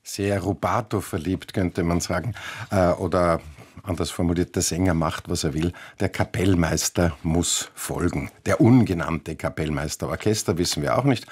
sehr rubato verliebt, könnte man sagen. Oder anders formuliert, der Sänger macht, was er will. Der Kapellmeister muss folgen. Der ungenannte Kapellmeister. Orchester wissen wir auch nicht.